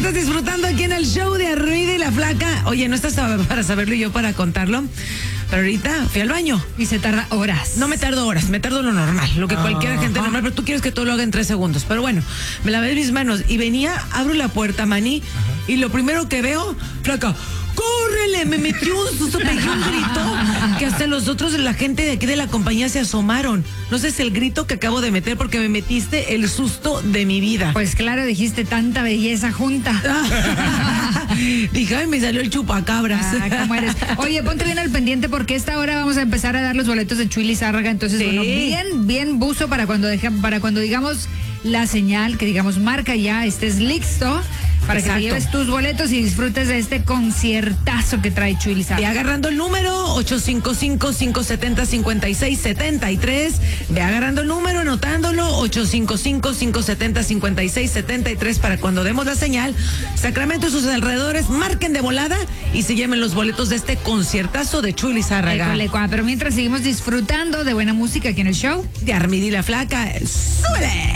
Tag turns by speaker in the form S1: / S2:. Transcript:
S1: estás disfrutando aquí en el show de Armida y la Flaca. Oye, no estás para saberlo y yo para contarlo. Pero ahorita fui al baño.
S2: Y se tarda horas.
S1: No me tardo horas, me tardo lo normal, lo que cualquier gente normal, pero tú quieres que todo lo haga en 3 segundos. Pero bueno, me lavé mis manos y venía, abro la puerta, maní, y lo primero que veo, Flaca, ¡córrele! Me metió un susto, pegué un grito que hasta los otros, la gente de aquí de la compañía se asomaron. No sé, es el grito que acabo de meter porque me metiste el susto de mi vida.
S2: Pues claro, dijiste tanta belleza junta.
S1: Dije, ay, me salió el chupacabras.
S2: ¿Cómo eres? Oye, ponte bien al pendiente porque esta hora vamos a empezar a dar los boletos de Chuy Lizárraga. Entonces,
S1: Sí.
S2: bueno, bien buzo para cuando digamos la señal, que digamos marca ya, estés listo para que te
S1: Exacto.
S2: lleves tus boletos y disfrutes de este conciertazo que trae Chuy
S1: Ve
S2: Lizárraga.
S1: agarrando el número 855-570-5673. Ve agarrando el número, anotándolo 855-570-5673 para cuando demos la señal. Sacramento y sus alrededores marquen de volada y se lleven los boletos de este conciertazo de Chuy Lizárraga.
S2: Pero mientras seguimos disfrutando de buena música aquí en el show.
S1: De Armida y la Flaca. ¡Súbele!